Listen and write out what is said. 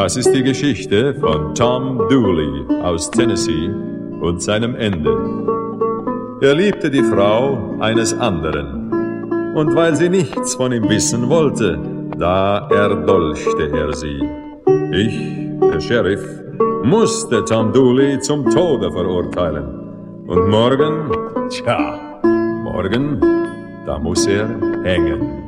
Das ist die Geschichte von Tom Dooley aus Tennessee und seinem Ende. Er liebte die Frau eines anderen, und weil sie nichts von ihm wissen wollte, da erdolchte er sie. Ich, der Sheriff, musste Tom Dooley zum Tode verurteilen. Und morgen, da muss er hängen.